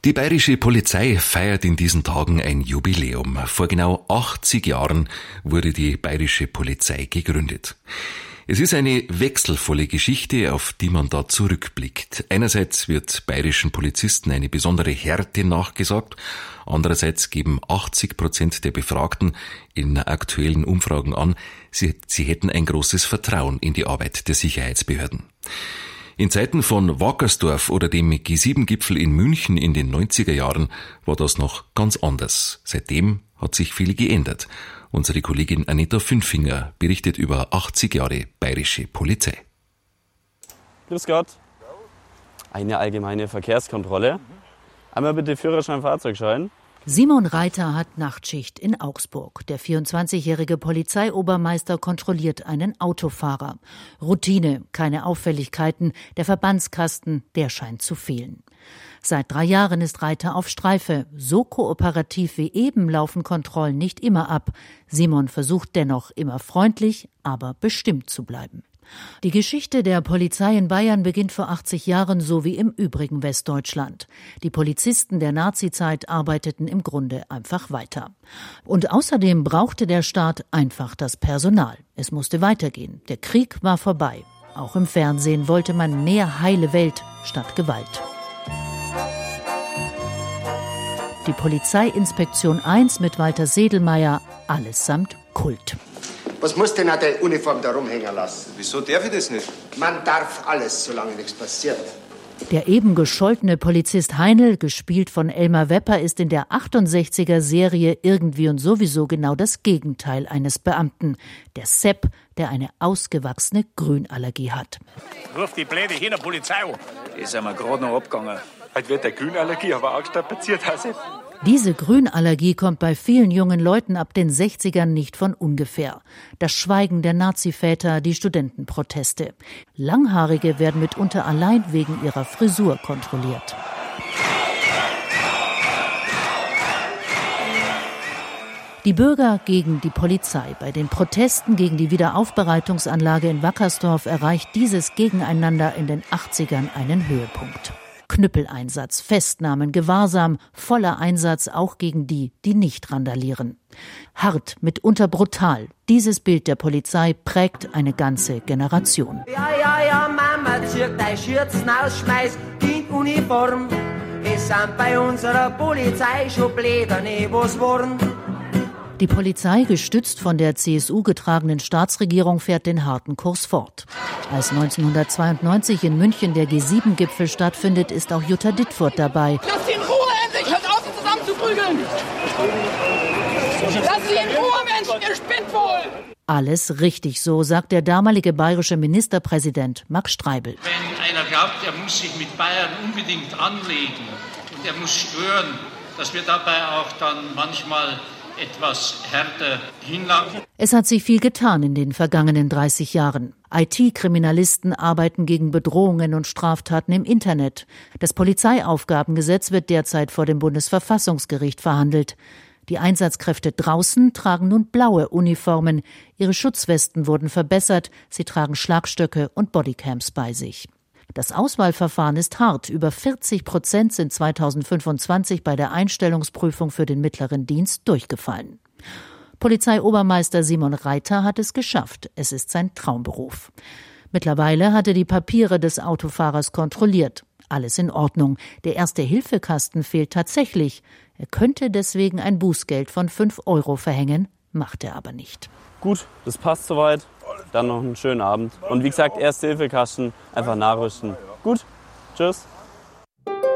Die bayerische Polizei feiert in diesen Tagen ein Jubiläum. Vor genau 80 Jahren wurde die bayerische Polizei gegründet. Es ist eine wechselvolle Geschichte, auf die man da zurückblickt. Einerseits wird bayerischen Polizisten eine besondere Härte nachgesagt, andererseits geben 80% der Befragten in aktuellen Umfragen an, sie hätten ein großes Vertrauen in die Arbeit der Sicherheitsbehörden. In Zeiten von Wackersdorf oder dem G7-Gipfel in München in den 90er Jahren war das noch ganz anders. Seitdem hat sich viel geändert. Unsere Kollegin Anita Fünfinger berichtet über 80 Jahre bayerische Polizei. Grüß Gott. Eine allgemeine Verkehrskontrolle. Einmal bitte Führerschein, Fahrzeugschein. Simon Reiter hat Nachtschicht in Augsburg. Der 24-jährige Polizeiobermeister kontrolliert einen Autofahrer. Routine, keine Auffälligkeiten. Der Verbandskasten, der scheint zu fehlen. Seit 3 Jahren ist Reiter auf Streife. So kooperativ wie eben laufen Kontrollen nicht immer ab. Simon versucht dennoch immer freundlich, aber bestimmt zu bleiben. Die Geschichte der Polizei in Bayern beginnt vor 80 Jahren, so wie im übrigen Westdeutschland. Die Polizisten der Nazizeit arbeiteten im Grunde einfach weiter. Und außerdem brauchte der Staat einfach das Personal. Es musste weitergehen. Der Krieg war vorbei. Auch im Fernsehen wollte man mehr heile Welt statt Gewalt. Die Polizeiinspektion 1 mit Walter Sedelmeier, allesamt Kult. Was muss denn auch der Uniform da rumhängen lassen? Wieso darf ich das nicht? Man darf alles, solange nichts passiert. Der eben gescholtene Polizist Heinl, gespielt von Elmar Wepper, ist in der 68er-Serie irgendwie und sowieso genau das Gegenteil eines Beamten. Der Sepp, der eine ausgewachsene Grünallergie hat. Ruf die Bläde hin, der Polizei an. Die sind mir gerade noch abgegangen. Heute wird der Grünallergie aber auch strapaziert. Diese Grünallergie kommt bei vielen jungen Leuten ab den 60ern nicht von ungefähr. Das Schweigen der Naziväter, die Studentenproteste. Langhaarige werden mitunter allein wegen ihrer Frisur kontrolliert. Die Bürger gegen die Polizei. Bei den Protesten gegen die Wiederaufbereitungsanlage in Wackersdorf erreicht dieses Gegeneinander in den 80ern einen Höhepunkt. Knüppeleinsatz, Festnahmen, Gewahrsam, voller Einsatz auch gegen die, die nicht randalieren. Hart, mitunter brutal. Dieses Bild der Polizei prägt eine ganze Generation. Ja, Mama, zirk dein Schürzen aus, schmeiß die Uniform. Es sind bei unserer Polizei schon Bläderne, was worden. Die Polizei, gestützt von der CSU getragenen Staatsregierung, fährt den harten Kurs fort. Als 1992 in München der G7-Gipfel stattfindet, ist auch Jutta Dittfurt dabei. Lass sie in Ruhe endlich! Hört auf, sie zusammenzuprügeln! Lass sie in Ruhe, Menschen! Ihr spinnt wohl! Alles richtig so, sagt der damalige bayerische Ministerpräsident Max Streibl. Wenn einer glaubt, er muss sich mit Bayern unbedingt anlegen und er muss stören, dass wir dabei auch dann manchmal etwas härter hinlangen. Es hat sich viel getan in den vergangenen 30 Jahren. IT-Kriminalisten arbeiten gegen Bedrohungen und Straftaten im Internet. Das Polizeiaufgabengesetz wird derzeit vor dem Bundesverfassungsgericht verhandelt. Die Einsatzkräfte draußen tragen nun blaue Uniformen. Ihre Schutzwesten wurden verbessert. Sie tragen Schlagstöcke und Bodycams bei sich. Das Auswahlverfahren ist hart. Über 40% sind 2025 bei der Einstellungsprüfung für den mittleren Dienst durchgefallen. Polizeiobermeister Simon Reiter hat es geschafft. Es ist sein Traumberuf. Mittlerweile hat er die Papiere des Autofahrers kontrolliert. Alles in Ordnung. Der Erste-Hilfe-Kasten fehlt tatsächlich. Er könnte deswegen ein Bußgeld von 5 € verhängen, macht er aber nicht. Gut, das passt soweit. Dann noch einen schönen Abend. Und wie gesagt, Erste-Hilfe-Kasten einfach nachrüsten. Gut, tschüss.